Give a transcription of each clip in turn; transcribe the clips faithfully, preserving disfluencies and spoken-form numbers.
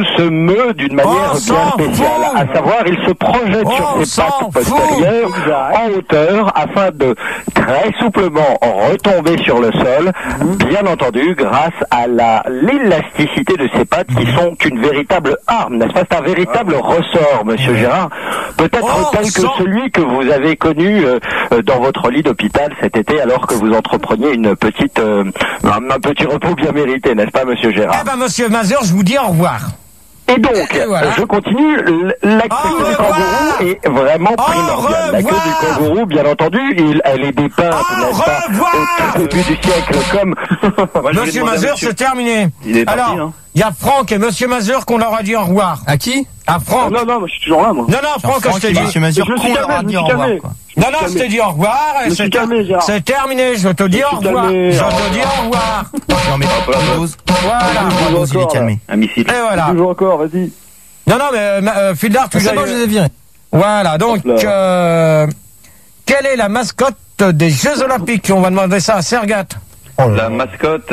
se meut d'une manière On bien s'en spéciale, fout. à savoir il se projette On sur ses s'en pattes postérieures en hauteur afin de très souplement retomber sur le sol, bien entendu grâce à la l'élasticité de ses pattes qui sont une véritable arme, n'est-ce pas? C'est un véritable ressort, monsieur Gérard, peut-être Oh, tel que sang. celui que vous avez connu euh, euh, dans votre lit d'hôpital cet été alors que vous entrepreniez une petite euh, un, un petit repos bien mérité, n'est-ce pas, monsieur Gérard? Eh ben, monsieur Mazur, je vous dis au revoir. Et donc, Et voilà. je continue, l- la queue Au du revoir. kangourou est vraiment Au primordiale. La queue revoir. du kangourou, bien entendu, il, elle est dépeinte, Au n'est-ce pas, revoir. au tout début du siècle, comme... Moi, je vais Monsieur demander à Mazur, monsieur. c'est terminé. Il est parti, Alors, hein. il y a Franck et monsieur Mazur qu'on leur a dit au revoir. À qui? À Franck. Non, non, moi, je suis toujours là, moi. Non, non, Franck, je t'ai dit. Monsieur Mazur, Je me suis qu'on leur calmé, a je me dit suis au revoir, calmé. quoi. Non, non, je t'ai dit au revoir. et Je me suis c'est ter- calmé, Gérard. C'est terminé, je te dis Je au suis revoir. calmé, Je alors. te dis au revoir. Non, mais Hop là, hop là. dose. Voilà. Dose, il est encore, calmé. Un missile. Et voilà. Toujours encore, vas-y. Non, non, mais euh, euh, Fildar, tu C'est as- bon, je les ai virés. Voilà, donc, Hop là. euh, quelle est la mascotte des Jeux Olympiques? On va demander ça à Sergat. La mascotte,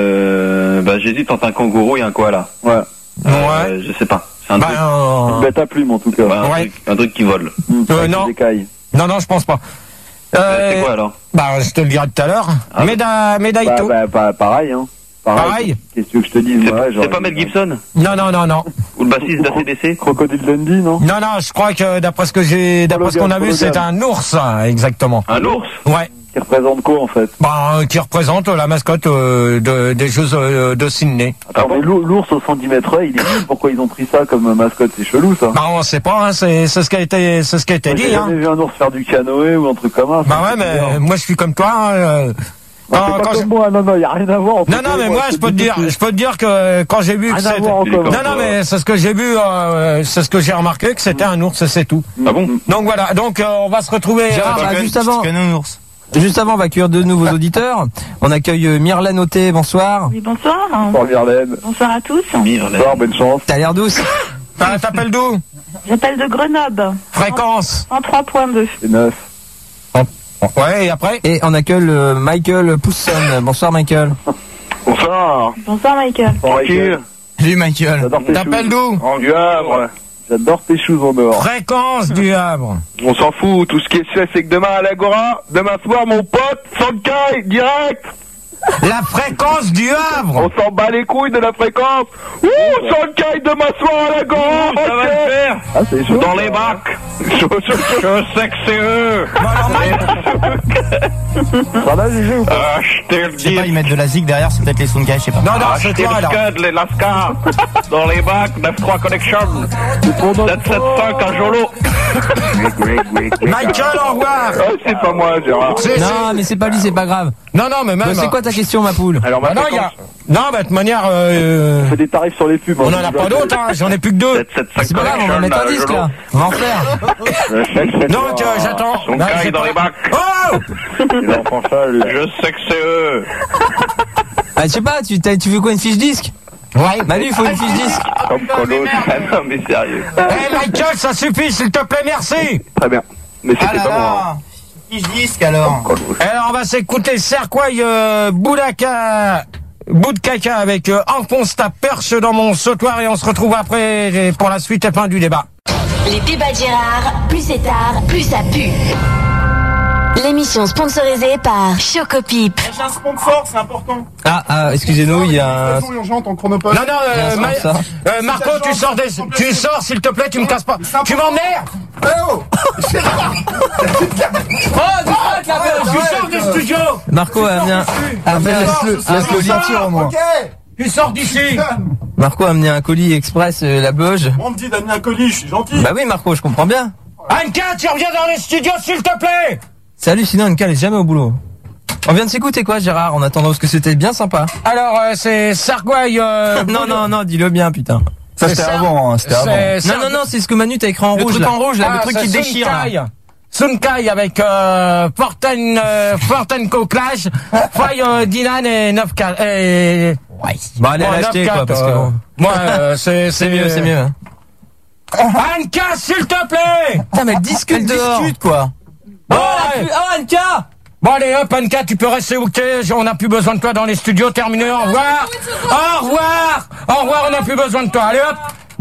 euh, bah, j'hésite entre un kangourou et un koala. Ouais. Euh, Je sais pas. C'est un, Bah, truc, euh, Bête à plume, en tout cas. ouais, un, ouais. truc, un truc qui vole. Hum, Euh, avec non. des écailles. non, non, je pense pas. Euh, c'est quoi alors? Bah, je te le dirai tout à l'heure. Ah. Méda, Bah, Médaito. bah, bah, pareil, hein. Pareil. Qu'est-ce que tu veux que je te dise? C'est Ouais, c'est j'aurais pas dit, Mel euh, Gibson? Non, non, non, non. Ou le bassiste d'A C D C? Crocodile Dundee, non? Non, non, je crois que d'après ce que j'ai, d'après ce qu'on a vu, Logan. c'est un ours, hein, exactement. Un ours? Ouais. Qui représente quoi, en fait? Bah, euh, qui représente euh, la mascotte euh, de, des Jeux euh, de Sydney. Attends, mais l'ours l'ours au cent dix mètres, il est nul. Pourquoi ils ont pris ça comme mascotte? C'est chelou, ça. Bah, on sait pas, hein, c'est, c'est ce qui a été, c'est ce qui a été Moi, dit, J'ai hein. jamais vu un ours faire du canoë ou un truc comme ça. Bah ça, ouais, c'est mais bizarre. moi je suis comme toi. hein, euh, Bah, quand- t'es pas quand comme je- moi, non, non, y a rien à voir. entre Non, non, toi et mais moi, moi, je peux te dire, je peux te dire que quand j'ai vu que Rien à c'était. voir encore. Non, non, mais c'est ce que j'ai vu, euh, c'est ce que j'ai remarqué, que c'était un ours, c'est tout. Ah bon? Donc voilà, donc euh, on va se retrouver. Gérard, euh, bah, juste avant, Tu connais un ours. juste avant, on va accueillir de nouveaux auditeurs. On accueille euh, Myrlène Auté, bonsoir. Oui, bonsoir. Bonsoir, Virlaine. Bonsoir à tous. Bonsoir, bonne chance. T'as l'air douce. t'as- T'appelles d'où? J'appelle de Grenoble. Fréquence. En trois point deux. C'est neuf. Ouais, et après? Et on accueille euh, Michael Pousson. Bonsoir, Michael. Bonsoir. Bonsoir, Michael. Tranquille. Salut Michael. J'adore tes T'appelles choses. d'où? Du Havre. J'adore tes choses en dehors. Fréquence du Havre. On s'en fout. Tout ce qui est fait, c'est que demain à l'Agora, demain soir, mon pote, Sankai, direct. La fréquence du Havre. On s'en bat les couilles de la fréquence. Ouh, Sankai, demain soir à l'Agora. Ça va le faire! Ah, c'est chaud. Dans les bacs! Chaud, chaud, chaud. Je sais que c'est eux! Bon, alors, Mike- Ça va, G G ou pas? Ah, je te le Je sais dis! pas, ils mettent de la zig derrière, c'est peut-être les Sunkai, je sais pas. Non, non, Ah, c'est je t'ai toi, le là. scud, les Lascar! Dans les bacs, neuf trois Connection! Pour notre sept sept cinq un Jolo! Michael, au revoir. Ah, c'est pas moi, Gérard. C'est- Non, c'est- mais c'est pas lui, c'est pas grave. Non, non, mais même. Bon, c'est quoi ta question, ma poule? Alors, Bah ma non, il y a... fréquence, non, bah, de toute manière, euh, on fait des tarifs sur les pubs. on en a pas d'autres, hein. J'en ai plus que deux. sept sept cinq C'est pas grave, on va mettre un disque, là. On va en faire. Donc, euh, j'attends. Son Bah, j'ai caille dans pas- les bacs! Oh! L'enfant sale. Je sais que c'est eux! Bah, je sais pas, tu, t'as- tu veux quoi, une fiche disque? Ouais. Manu, il faut une fiche disque. Comme Colo. Ah non, mais sérieux! Eh, Michael, ça suffit, s'il te plaît, merci. Très bien. Mais Ah c'était là pas moi. là. Fiche disque alors. Alors, on va s'écouter Serquoy euh, Boudaka. Bout de caca avec euh, enfonce ta perche dans mon sautoir et on se retrouve après pour la suite et fin du débat. Les débats de Gérard, plus c'est tard, plus ça pue. L'émission sponsorisée par Chocopip. J'ai un sponsor, c'est important. Ah, ah, excusez-nous, il y a un... urgente en chronopost. Non, non, euh, Il y a un Ma- sponsor. euh, Marco, tu sors des... Tu sors, s'il te plaît, tu me casses pas. Tu m'emmerdes. Oh Oh, tu sors du studio. Marco a amené un... a amené un- Laisse-le sortir au moins. Tu sors d'ici. Marco a amené un colis express, euh, la Beuge. On me dit d'amener un colis, je suis gentil. Bah oui, Marco, je comprends bien. Anka, tu reviens dans les studios, s'il te plaît. C'est hallucinant, une cale est jamais au boulot. On vient de s'écouter quoi, Gérard, en attendant, parce que c'était bien sympa. Alors, euh, c'est Sargoy... Euh, Non, non, non, dis-le bien, putain. Ça c'est c'était ça. avant, hein, c'était avant. C'est Non, non, non, c'est ce que Manu t'a écrit en Le rouge, truc là. en rouge, là, Ah, le truc c'est qui déchire. là. Sunkai. Sunkai avec euh, Forten, euh, Forten Clash, Foy, euh, Dylan et neuf quatre. Et... Ouais. Bon, allez, allez, acheter, quoi, parce que bon. Moi, euh, c'est... C'est mieux, c'est mieux. Hein. Anka, s'il te plaît. Putain, mais elle discute dehors. Discute quoi. Bon, Oh, allez. la pu- oh, Anka! Bon, allez, hop, Anka, tu peux rester où t'es. On n'a plus besoin de toi dans les studios. Terminé, au revoir. Au revoir. Au revoir, on n'a plus besoin de toi. Allez, hop.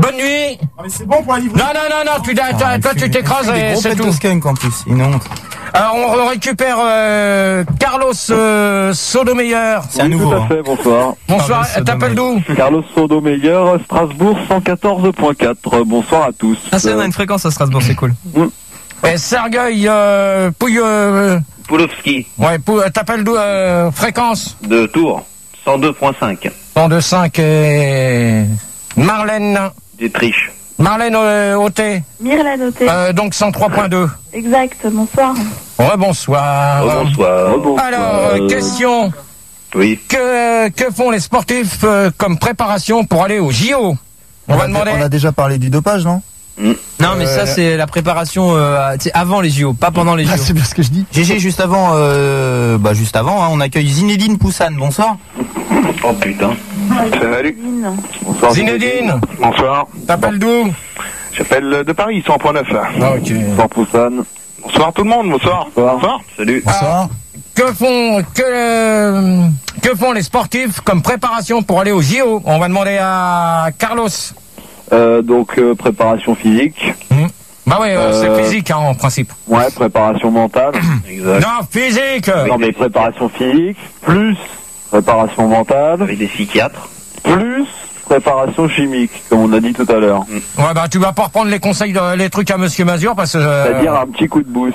Bonne nuit. Ah, mais c'est bon pour la livraison. Non, non, non, non, tu, toi, toi, tu t'écrases et c'est tout. skunk en plus, une honte. Alors, on récupère euh, Carlos euh, Sodomeyer. C'est un nouveau. Tout à hein. fait, bonsoir. Bonsoir, Carlos t'appelles d'où? Carlos Sodomeyer, Strasbourg cent quatorze point quatre. Bonsoir à tous. Ah, c'est, on a une fréquence à Strasbourg, c'est cool. Et Sergueï euh, Pouille... Euh, Poulovski, ouais, Pou, t'appelles d'où euh, fréquence? de Tours, cent deux point cinq. cent deux cinq et... Marlène. D'Autriche. Marlène euh, Auté. Myrlène Auté. Euh, donc cent trois point deux. Exact, bonsoir. Rebonsoir. Oh, bonsoir. Alors, euh, question. Oui. Que, que font les sportifs euh, comme préparation pour aller au J O? On va demander. On a déjà parlé du dopage, non? Non, mais ça, c'est la préparation euh, tu sais, avant les J O, pas pendant les J O. Ah, c'est bien ce que je dis. G G, juste avant, euh, bah, juste avant, hein, on accueille Zinedine Poussane. Bonsoir. Oh putain. Salut. Zinedine. Bonsoir. Zinedine, Bonsoir. t'appelles d'où? J'appelle de Paris, cent point neuf. Ah, ok. Bonsoir Poussane. Bonsoir tout le monde, bonsoir. Bonsoir. Salut. Bonsoir. Que font que euh, que font les sportifs comme préparation pour aller au J O? On va demander à Carlos. Euh, donc euh, préparation physique. Hmm. Bah ouais, euh, Euh, c'est physique hein, en principe. Ouais, préparation mentale. Exact. Non, physique. Non mais préparation physique, plus préparation mentale, Avec des psychiatres. plus préparation chimique, comme on a dit tout à l'heure. Ouais, bah tu vas pas reprendre les conseils, de, les trucs à Monsieur Mazur parce que. euh, C'est-à-dire un petit coup de boost.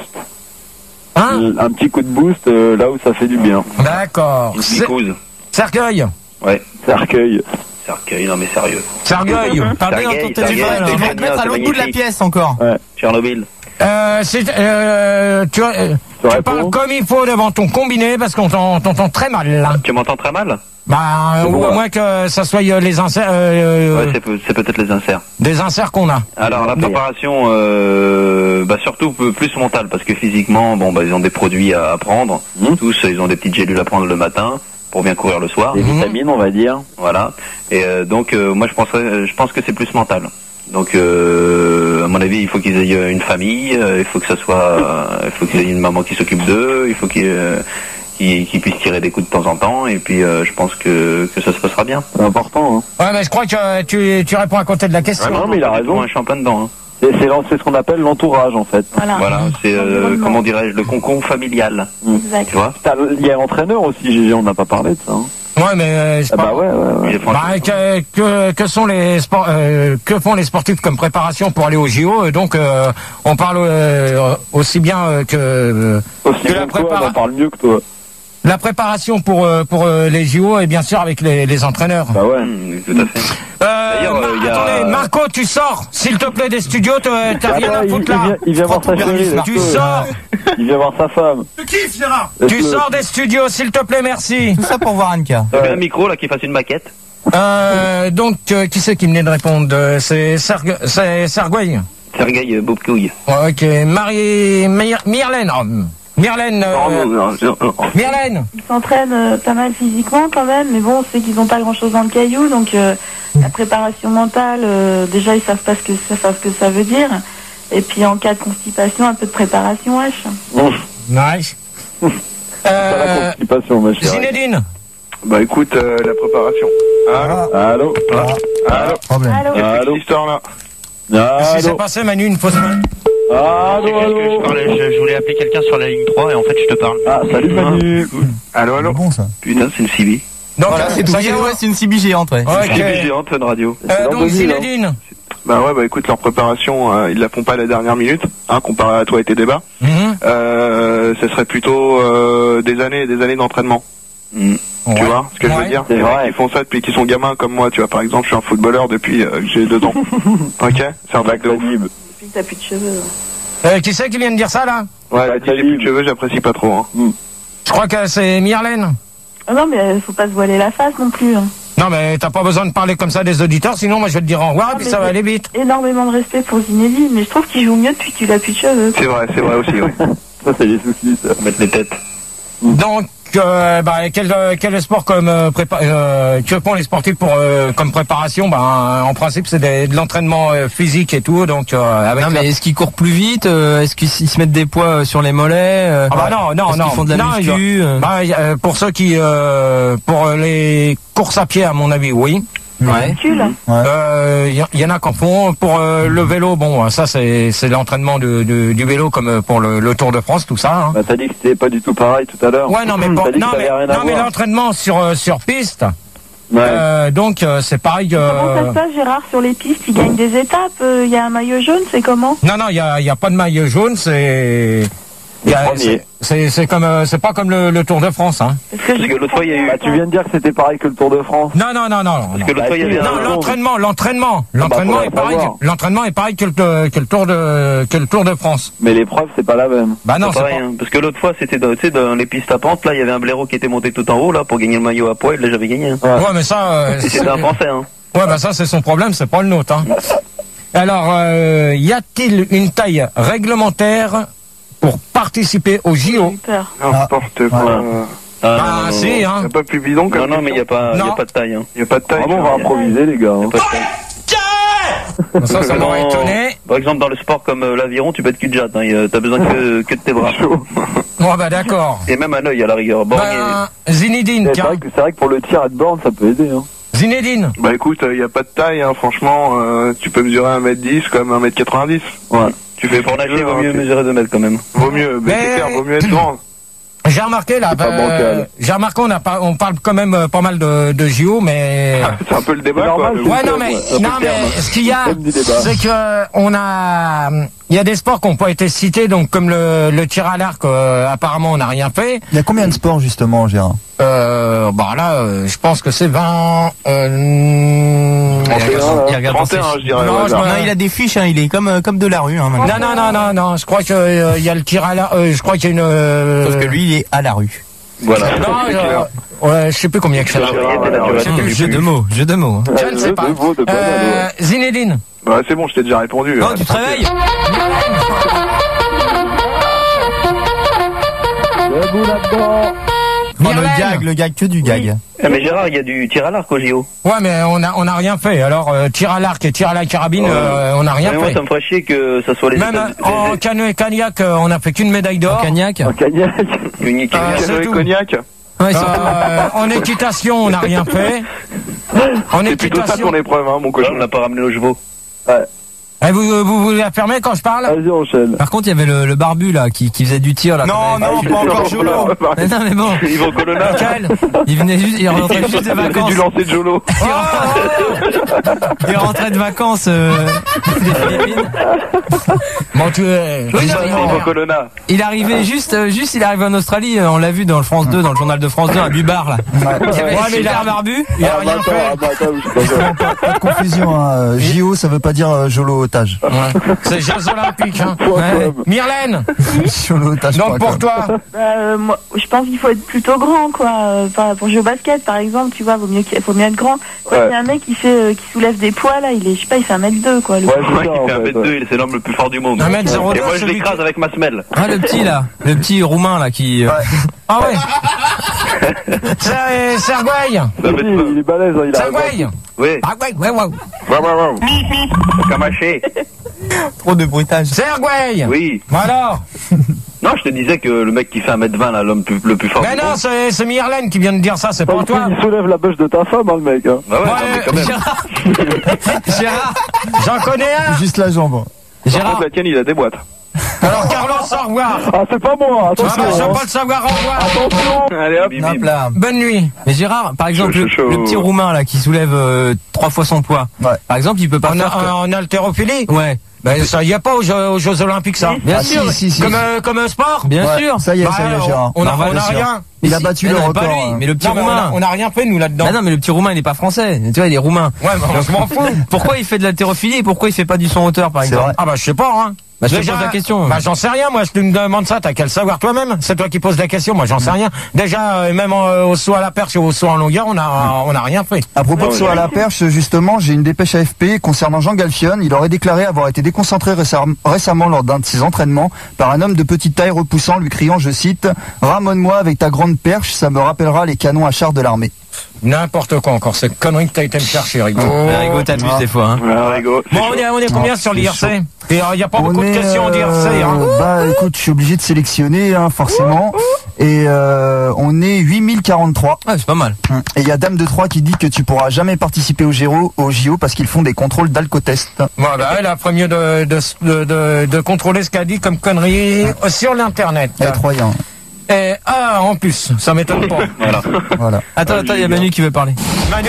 Hein? Un petit coup de boost euh, là où ça fait du bien. D'accord. Une C'est- glycose. Cercueil. Ouais. Cercueil. Cercueil, non mais sérieux. Cercueil. Parle bien dans ton Sergueï, téléphone, Sergueï, tu vas c'est te mettre à c'est l'autre bout de la magnifique. pièce encore. Tchernobyl. Euh, c'est, euh, tu, euh, Tu tu réponds parles comme il faut devant ton combiné parce qu'on t'en- t'entend très mal là. Tu m'entends très mal? Bah, C'est ou bon, à là. moins que ça soit euh, les inserts, euh, Ouais, c'est peut- c'est peut-être les inserts. des inserts qu'on a. Alors la Mais- préparation, euh, bah surtout peu- plus mentale parce que physiquement, bon bah ils ont des produits à, à prendre. Mhm. Tous, ils ont des petites gélules à prendre le matin pour bien courir le soir. Des vitamines, on va dire. Voilà. Et euh, donc euh, moi je penserais, je pense que c'est plus mental. Donc euh, à mon avis, il faut qu'ils aient une famille, euh, il faut que ça soit, euh, il faut qu'ils aient une maman qui s'occupe d'eux, il faut qu'ils euh, qu'ils qu'ils puissent tirer des coups de temps en temps. Et puis euh, je pense que que ça se passera bien. C'est important. Hein. Ouais, mais je crois que tu, tu réponds à côté de la question. non, mais il a raison. Je suis en plein dedans. Hein. C'est c'est l'en- c'est ce qu'on appelle l'entourage en fait. Voilà. Voilà, c'est euh, Environnement. comment dirais-je, le concombre familial. Exact. Tu vois? T'as- Il y a l'entraîneur aussi, G G, on n'a pas parlé de ça. Hein. Ouais, mais euh, je sais Ah pas. bah ouais, ouais, ouais. Il est franchement- Bah, que, que, que sont les sports, euh, que font les sportifs comme préparation pour aller au J O? Donc, euh, on parle euh, aussi bien euh, que euh, Aussi que la bon que toi, prépara- on en parle mieux que toi. la préparation pour euh, pour euh, les J O et bien sûr avec les, les entraîneurs. Bah ouais. Mmh, tout à fait. Euh, D'ailleurs, Mar- euh, y a- attendez, Marco, tu sors, s'il te plaît, des studios. T'as t'as rien Attends, à il, foutre il là. vient, il vient voir sa chérie. Tu laisse-le. sors, Il vient voir sa femme. Tu kiffes, Gérard. tu Laisse-le. sors des studios, s'il te plaît, merci. Tout ça pour voir Anka. T'as un micro là qui fasse une maquette. Euh, donc, euh, qui c'est qui venait de répondre? Euh, C'est Sergue- c'est Sergueï. Sergueï Bobkouille. Ouais, ok, Marie, Myr- Myrlène. Oh, Myrlène. euh, Myrlène. Ils s'entraînent euh, pas mal physiquement quand même, mais bon, c'est qu'ils n'ont pas grand-chose dans le caillou, donc euh, la préparation mentale, euh, déjà ils savent pas ce que ça, savent ce que ça veut dire. Et puis en cas de constipation, un peu de préparation H. Nice. Pas la Euh, constipation, ma chérie. Zinedine. Bah écoute, euh, la préparation. Allô. Allô. Allô. Problème. Allô. Qu'est-ce que c'est cette histoire-là? Qu'est-ce qui s'est Allô. passé, Manu, une fausse main? Allô, Je, allô. parlais, je, je voulais appeler quelqu'un sur la ligne trois et en fait je te parle. Ah, salut Manu. Allô, C'est allô. bon, ça. Putain, c'est une C B. Donc, Voilà, c'est tout. ça y est, Ouais, c'est une C B géante, ouais. Ok. C B géante, Fun Radio. Euh, C'est donc, l'Anthony, là. Zinedine. Bah ouais, bah écoute, leur préparation, euh, ils la font pas à la dernière minute, hein, comparé à toi et tes débats. Mhm. Euh, ce serait plutôt euh, des années et des années d'entraînement. Mmh. Tu Ouais. vois ce que je Ouais. veux dire? C'est Les mecs vrai. qui font ça depuis qu'ils sont gamins comme moi, tu vois. Par exemple, je suis un footballeur depuis euh, que j'ai deux ans. Ok? C'est un bac de ouf. Depuis que t'as plus de cheveux. Euh, qui c'est qui vient de dire ça, là? Ouais, si j'ai plus de cheveux, j'apprécie pas trop. Hein. Je crois que c'est Myrlène. Ah non, mais euh, faut pas se voiler la face non plus. Hein. Non, mais t'as pas besoin de parler comme ça des auditeurs, sinon moi je vais te dire au revoir et Ah, puis mais ça va j'ai aller vite. Énormément de respect pour Zinedine, mais je trouve qu'il joue mieux depuis qu'il a plus de cheveux. C'est vrai, c'est vrai aussi, ouais. Ça, c'est des soucis, ça. Mettre les têtes. Donc, euh, bah, quel, euh, quel sport comme euh, prépa euh, que font les sportifs pour euh, comme préparation? Bah, en principe, c'est des- de l'entraînement euh, physique et tout, donc euh, avec Non, la- mais est-ce qu'ils courent plus vite euh, Est-ce qu'ils ils se mettent des poids euh, sur les mollets euh, Ah bah non, non, est-ce non. qu'ils font de la Non, il y a- muscu euh, Bah, y a- euh, pour ceux qui, euh, pour les courses à pied, à mon avis, oui. Ouais. Véhicule. Il euh, y, y en a qui en font. Pour euh, le vélo, bon, ça c'est c'est l'entraînement de, de, du vélo comme pour le, le Tour de France, tout ça. Hein. Bah, t'as dit que c'était pas du tout pareil tout à l'heure. Ouais, non mais bon, non mais, non, mais l'entraînement sur euh, sur piste. Ouais. Euh, donc euh, c'est pareil. Euh... Comment ça se passe, Gérard, sur les pistes? Ils gagnent des étapes. Il euh, y a un maillot jaune, c'est comment? Non, non, il y a, y a pas de maillot jaune. C'est c'est c'est comme euh, c'est pas comme le, le Tour de France, hein. Parce que l'autre fois il y a eu. Bah, tu viens de dire que c'était pareil que le Tour de France. Non, non, non, non. Parce que l'autre fois il y avait. Non, l'entraînement, l'entraînement, l'entraînement est pareil. L'entraînement est pareil que le que le Tour de que le Tour de France. Mais l'épreuve c'est pas la même. Bah non, c'est pareil. Hein, parce que l'autre fois c'était dans, tu sais, dans les pistes à pente, là il y avait un blaireau qui était monté tout en haut là pour gagner le maillot à poids, il l'a jamais gagné. Hein. Ouais. ouais, mais ça. Euh, c'était un Français. Hein. Ouais, bah ça c'est son problème, c'est pas le nôtre. Hein. Alors, euh, y a-t-il une taille réglementaire pour participer au J O? N'importe quoi. Ah, ah si, hein. Y'a pas plus bidon que Non, non, mais il y a pas, y a pas de taille. Hein. Y a pas de taille. Vraiment, on va improviser, les gars. Hein. Pas de taille. Ça, ça m'aurait étonné. Par exemple, dans le sport comme euh, l'aviron, tu peux être cul-de-jatte. Hein. T'as besoin que, que de tes bras. Ouais, bah d'accord. Et même un œil à la rigueur. Bon, bah, et... Zinedine, c'est vrai, que, c'est vrai que pour le tir à de borne, ça peut aider. Hein. Zinedine. Bah écoute, il euh, y a pas de taille, hein. Franchement, euh, tu peux mesurer un mètre dix comme un mètre quatre-vingt-dix. Ouais. Tu fais pour nager, vaut mieux mesurer deux mètres quand même. Vaut mieux, mais, mais... c'est clair, vaut mieux être grand. J'ai remarqué là, euh, j'ai remarqué on a pas, on parle quand même euh, pas mal de, de J O, mais c'est un peu le débat. Normal, quoi, ouais, non mais, ouais, non mais ce qu'il y a, c'est que on a, il y a des sports qui n'ont pas été cités, donc comme le, le tir à l'arc, euh, apparemment on n'a rien fait. Il y a combien de sports justement, Gérard? Euh, bah là, euh, je pense que c'est vingt. Euh, trente et un, trente et un, je dirais. Non, je non, il a des fiches, hein, il est comme comme de la rue. Hein, non, non, non, non, non. Je crois que euh, il y a le tir à l'arc. Euh, je crois qu'il y a une. Euh... Sauf que lui, il est à la rue. Voilà. Non, je, ouais, je sais plus combien que c'est. Mmh, jeu de mots, jeu de mots. Hein. Je ne sais pas. Euh, Zinedine. Bah c'est bon, je t'ai déjà répondu. Oh, tu te réveilles. Debout là-dedans. Oh, le gag, le gag, que du gag. Ah, mais Gérard, il y a du tir à l'arc au J O. Ouais, mais on a, on a rien fait. Alors, euh, tir à l'arc et tir à la carabine, ouais. euh, on a rien mais fait. Moi, ça me ferait chier que ça soit les. Même en canoë et cognac, euh, on a fait qu'une médaille d'or. En cognac. En cognac. Unique. Euh, canoë et cognac. Ouais, euh, en équitation, on n'a rien fait. En c'est plutôt ça ton épreuve, hein, mon cochon. On n'a pas ramené nos chevaux. Ouais. Et vous, vous voulez la fermer quand je parle? Vas-y, enchaîne. Par contre, il y avait le, le barbu là qui, qui faisait du tir là. Non, non, pas encore Jolo. Mais non, mais bon. Ils vont Colonna. Il venait juste, il rentrait juste de vacances. Il a dû lancer de Jolo. Il rentrait de vacances euh, des Philippines. Bon, tu es. Oui, ils vont Colonna. Il arrivait juste, euh, juste, il arrivait en Australie. On l'a vu dans le France deux, dans le journal de France deux, à Bubar là. Ouais, il y avait ouais, mais il a barbu. Il a rien fait. Pas de confusion, hein. J O, ça veut pas dire euh, Jolo otage. Ouais. C'est Jeux Olympiques. Hein. Ouais. Myrlène. Jolo otage. Donc pour toi. Bah, euh, moi, je pense qu'il faut être plutôt grand, quoi. Euh, pour jouer au basket, par exemple, tu vois, vaut mieux qu'il faut mieux être grand. Quand il y a un mec qui fait, euh, qui soulève des poids là, il est, je sais pas, il fait un mètre deux, quoi. Le ouais, ouais, il fait un mètre deux, c'est l'homme le plus fort du monde. un mètre zéro deux. Et moi je l'écrase avec ma semelle. Ah, le petit là, le petit roumain là qui. Euh... Ouais. Ah ouais. C'est Sergueï. Il est balèze, hein, il a. Sergueï. Oui. Ah ouais, ouais, ouais. Ouais, ouais, ouais. Camaché. Trop de bruitage. Sergueï. Oui. Alors. Non, je te disais que le mec qui fait un mètre vingt là, l'homme le plus fort Mais du non, monde. c'est, c'est Myrlène qui vient de dire ça, c'est pas toi. Il soulève la bûche de ta femme, hein, le mec. Hein. Bah ouais, Ouais, non, mais quand même. Gérard, Gérard, j'en connais un. Juste la jambe. Gérard. La tienne, il a des boîtes. Alors Carlos, au revoir. Ah, c'est pas moi, Ah attention. bah, hein. Jean-Paul Savoir, au revoir. Attention. Allez hop. Bim, Hop bim. là. Bonne nuit. Mais Gérard, par exemple, Chaud, le, chaud, chaud. le petit roumain là qui soulève euh, trois fois son poids. Ouais. Par exemple, il peut pas En, faire. que- en, en haltérophilie. Ouais. Ben ça y a pas aux Jeux, aux Jeux Olympiques ça. Bien Ah, sûr. si, si, si. Comme euh, comme un sport. Bien Ouais, sûr. Ça y est, Bah, ça y est, on- Gérard. on a, Bah, on a bien sûr. rien. Il a Si, battu mais le non, record. pas lui, hein. mais le petit Non, mais on, a, roumain. on a rien fait nous là-dedans. Ah non, mais le petit roumain, il est pas français. Tu vois, il est roumain. Ouais, bah, on se m'en fout. Pourquoi il fait de l'haltérophilie et pourquoi il fait pas du son hauteur, par C'est exemple vrai. Ah bah je sais pas hein. Bah, je te Déjà, pose la question. Bah j'en sais rien moi, je te demande ça, t'as qu'à le savoir toi-même. C'est toi qui poses la question, moi j'en sais rien. Déjà euh, même en, au saut à la perche ou au saut en longueur, on a on a rien fait. À propos de saut à la perche, justement, j'ai une dépêche A F P concernant Jean Galfion. Il aurait déclaré avoir été déconcentré récem- récemment lors d'un de ses entraînements par un homme de petite taille repoussant, lui criant, je cite, « Ramone-moi avec ta grande perche, ça me rappellera les canons à char de l'armée. » N'importe quoi encore, cette connerie que t'as été me chercher, Rigo. Oh, Rigo, t'abuses des fois. Hein. Ouais, Rigo. Bon, on est, on est combien Non, sur c'est l'I R C? Et il n'y a pas On beaucoup de est, questions à dire, euh, c'est hein. Bah écoute, je suis obligé de sélectionner, hein, forcément. Et euh, on est huit mille quarante-trois. Ouais, c'est pas mal. Et il y a Dame de Troyes qui dit que tu pourras jamais participer au J O, au J O parce qu'ils font des contrôles d'alcotest. Voilà, elle a premier de, de, de, de, de contrôler ce qu'a dit comme connerie sur l'internet. Elle est Troyen. Et, ah, en plus, ça m'étonne pas. Voilà. Voilà. Attends, attends, il y a Manu qui veut parler. Manu,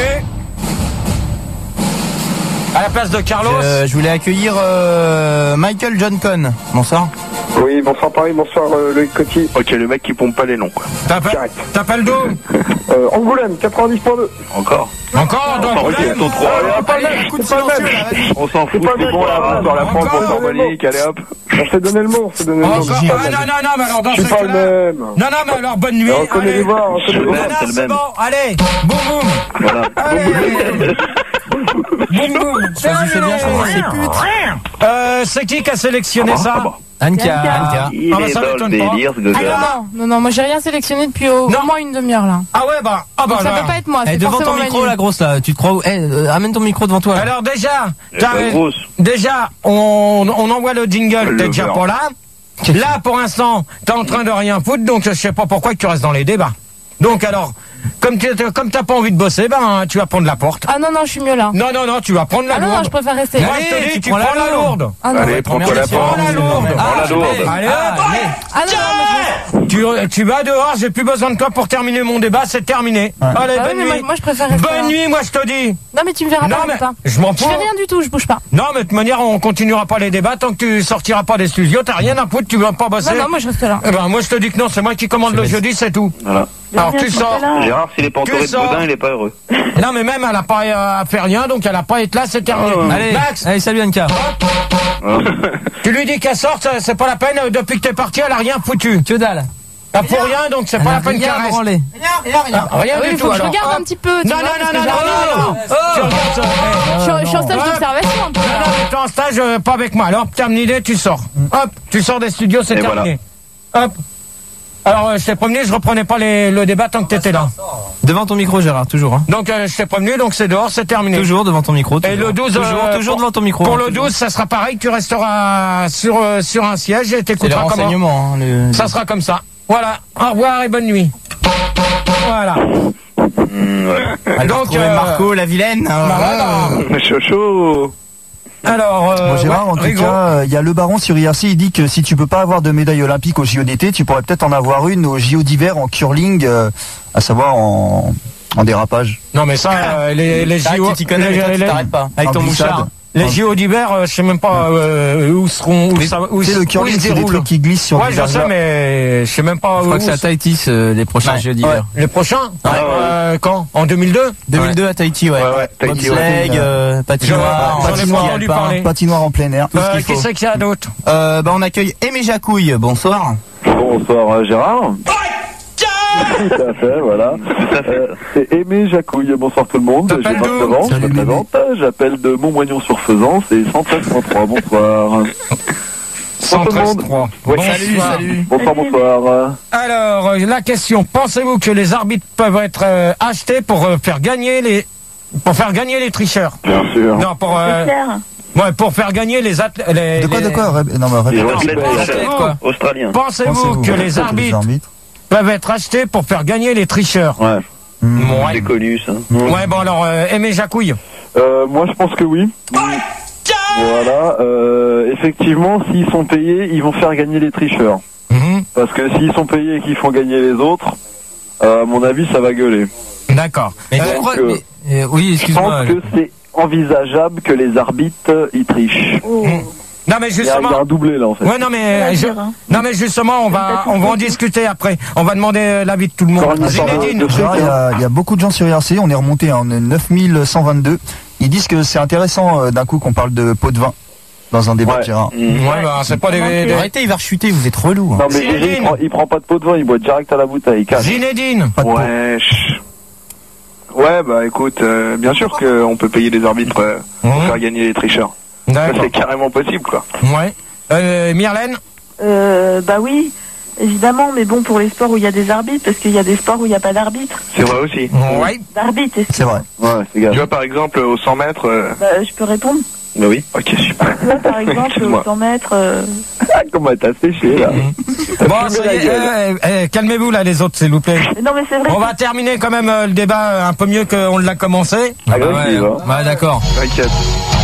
à la place de Carlos. Euh, je voulais accueillir euh, Michael John Cohn. Bonsoir. Oui, bonsoir Paris, bonsoir euh, Loïc Coty. Ok, le mec qui pompe pas les noms, quoi. T'appelles t'appelles d'où? Euh, Angoulême, quatre-vingt-dix point deux. Encore. Encore dans Ok, Angoulême. ton trois. C'est pas le même, Écoute, c'est pas le même. On s'en fout, pas c'est le bon, mec, là, voilà. dans la France, Encore, on s'en balique, allez hop. On s'est donné le mot, on s'est donné le mot. Encore. Ah, non, non, non, mais alors dans Je ce suis pas le cas-là. même. Non, non, mais alors bonne nuit. On connaît Allez. les voix, on connaît les Non, voix. non, c'est le c'est même. bon. Allez, boum boum. Voilà. Allez. Boum boum. Choisissez bien, choisissez pute. Euh, c'est qui qui a sélectionné Ah, ça? ah bah. Anka, Anka. Anka. Il Ah bah, est ça dans le m'étonne pas. délire, ce Ah gars. non, non, non, moi j'ai rien sélectionné depuis au, Non. au moins une demi-heure là. Ah ouais, bah, ah bah Donc ça là. peut pas être moi, Eh, c'est devant ton forcément micro, Manu. la grosse là, tu te crois où? Eh, euh, amène ton micro devant toi. Là. Alors déjà, Elle est pas t'as- grosse. déjà, on, on envoie le jingle, Le t'es déjà verre. pas là. Là, pour l'instant, t'es en train de rien foutre, donc je sais pas pourquoi tu restes dans les débats. Donc alors, comme tu comme t'as pas envie de bosser, ben tu vas prendre la porte. Ah non, non, je suis mieux là. Non, non, non, tu vas prendre la Ah non, non, lourde. je préfère rester. Moi, je te dis, tu prends la lourde. Ah non, Allez, prends-toi la Prends porte. la lourde. Prends la lourde. Allez, Ah, hop, allez. ah non, non, mais Tu, tu vas dehors, j'ai plus besoin de toi pour terminer mon débat, c'est terminé. Allez, Bah oui, bonne mais nuit. moi- moi, je préfère rester là. Bonne nuit, moi je te dis. non, mais tu me verras Non, pas mais comme ça. je m'en Je fous. fais rien du tout, je bouge pas. Non, mais de toute manière, on continuera pas les débats tant que tu sortiras pas des studios. T'as rien à foutre, tu vas pas bosser. Non, non, moi je reste là. Eh ben, moi je te dis que non, c'est moi qui commande le jeudi, c'est tout. Voilà. Alors Bien tu sûr, sors. c'est là. Gérard, s'il est pas entouré de sors. boudin, il est pas heureux. Non, mais même elle a pas euh, à faire rien, donc elle a pas à être là, c'est terminé. Allez, Max, allez, salut Anka. tu lui dis qu'elle sorte, ça, c'est pas la peine. euh, Depuis que t'es parti, elle a rien foutu. Que dalle. Elle pour rien, donc c'est Elle pas a la peine rien qu'elle reste. branlé. Ah, rien Ah oui, du il tout. faut que je alors. regarde Hop. un petit peu. tu Non, vois, non, parce non, que non, j'ai- non, non, non. Tu regardes ça. Eh. Je suis- je suis en stage Hop. d'observation un peu. Non, non, mais t'es en stage, euh, pas avec moi. Alors, terminé, tu sors. Hop, tu sors des studios, c'est Et terminé. Hop. Alors, euh, je t'ai prévenu, je reprenais pas les, le débat tant que t'étais là. Devant ton micro, Gérard, toujours. Hein. Donc, euh, je t'ai prévenu, donc c'est dehors, c'est terminé. Toujours devant ton micro. Et toujours. le douze, toujours, euh, toujours pour- devant ton micro. Pour hein, le toujours. douze, ça sera pareil, tu resteras sur, euh, sur un siège et C'est les t'écouteras comment. renseignements. Hein, le- Ça sera comme ça. Voilà. Au revoir et bonne nuit. Voilà. Mmh, ouais. Elle va Donc, retrouver euh, Marco, la vilaine. Bah, voilà. Chaud chaud. Alors, euh, Bon, Gérard, ouais, en tout Rigo. cas, il y a le baron sur I R C, il dit que si tu peux pas avoir de médaille olympique au J O d'été, tu pourrais peut-être en avoir une au J O d'hiver en curling, euh, à savoir en, en dérapage. Non, mais ça, euh, les, les Ah, J O. tu t'y connais, les- mais toi, tu les- t'arrêtes pas. Avec En ton glissade. mouchard. Les J O d'hiver, euh, je sais même pas euh, où seront, où ça, où, Tu sais, le où curling, ils c'est des déroulent. trucs qui glissent sur Ouais, des je sais, verglas. mais je sais même pas Je où. crois que c'est à Tahiti euh, les prochains Ouais. Jeux d'hiver. Ouais. Les prochains Ah, ouais. euh, Quand En deux mille deux deux mille deux à Tahiti, ouais. Ouais, ouais, Tahiti, Bobsleigh, ouais. euh, patinoire, J'en ai ski pas entendu alpin. parler. Patinoire en plein air. Tout ce Euh, qu'il Qui faut. c'est qu'il y a d'autre Euh, bah, on accueille Aimé Jacouille. Bonsoir. Bonsoir euh, Gérard. Tout à fait, voilà. Euh, c'est Aimé Jacouille, bonsoir tout le monde. J'ai T'appelles vingt-neuf d'où ans, je Salut, me présente. J'appelle de Montmoignon-sur-Faisan, c'est cent treize point trois, bonsoir. cent treize trois. Ouais. Bonsoir. Bonsoir, bonsoir. Alors, euh, la question, pensez-vous que les arbitres peuvent être euh, achetés pour euh, faire gagner les pour faire gagner les tricheurs? Bien sûr. Non, pour C'est euh, clair. ouais, pour faire gagner les athlètes. Les, De quoi, les- de quoi Ré- Non, mais Les répète. athlètes, Pensez-vous- les athlètes, quoi Australiens. Pensez-vous Pensez-vous que ouais, les arbitres arbitres peuvent être achetés pour faire gagner les tricheurs? Ouais, Hmm. Ouais. c'est connu ça. Ouais, bon alors, euh, Aimé Jacouille. Euh, moi, je pense que oui. Voilà. Euh, effectivement, s'ils sont payés, ils vont faire gagner les tricheurs. Mhm. Parce que s'ils sont payés et qu'ils font gagner les autres, euh, à mon avis, ça va gueuler. D'accord. Mais Euh, tu crois- que- mais- euh, oui, Je excuse-moi. pense que c'est envisageable que les arbitres, euh, ils trichent. Oh. Non mais Il y, a, il y a justement. un doublé là en fait. Ouais non mais va je- dire, hein. non mais justement on va on va en discuter après. On va demander euh, l'avis de tout le monde. Encore une histoire de- Zinedine. de- Gérard, il y, a, il y a beaucoup de gens sur I R C, on est remonté, hein, on est neuf mille cent vingt-deux. Ils disent que c'est intéressant euh, d'un coup qu'on parle de pot de vin dans un débat Ouais. de Gérard. Mmh. Ouais bah c'est pas des, des- Arrêtez, il va rechuter, vous êtes relou. Hein. Non mais Zinedine. déjà, il prend, il prend pas de pot de vin, il boit direct à la bouteille. Casse. Zinedine. Pas de pot. Ouais, chut. Ouais, bah écoute, euh, bien sûr qu'on peut payer des arbitres euh, pour Mhm. faire gagner les tricheurs. Ça, D'accord. c'est carrément possible, quoi. Ouais. Euh, Myrlène. Euh, bah oui, évidemment, mais bon, pour les sports où il y a des arbitres, parce qu'il y a des sports où il n'y a pas d'arbitre. C'est vrai aussi. Ouais. D'arbitre, est-ce que- C'est vrai. Ouais, c'est gars. Tu vois, par exemple, au cent mètres, euh, Bah, je peux répondre. Bah oui. Ok, super. Là, par exemple, au cent mètres. Euh... Comment t'as séché là? Bon, ça y est, eh, eh, calmez-vous là les autres, s'il vous plaît. Non, mais c'est vrai. On va terminer quand même euh, le débat un peu mieux qu'on l'a commencé. Agressif, ouais, hein. ouais, d'accord. T'inquiète.